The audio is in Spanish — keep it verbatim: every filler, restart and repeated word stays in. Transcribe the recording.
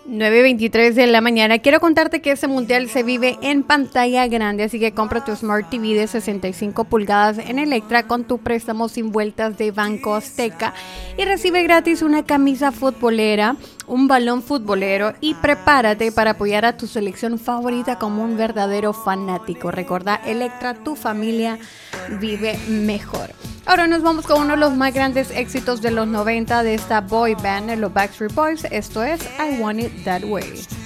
nueve y veintitrés de la mañana. Quiero contarte que ese mundial se vive en pantalla grande, así que compra tu Smart T V de sesenta y cinco pulgadas en Electra con tu préstamo sin vueltas de Banco Azteca y recibe gratis una camisa futbolera, un balón futbolero y prepárate para apoyar a tu selección favorita como un verdadero fanático. Recuerda, Electra, tu familia vive mejor. Ahora nos vamos con uno de los más grandes éxitos de los noventa de esta boy band, los Backstreet Boys. Esto es I Want It That Way.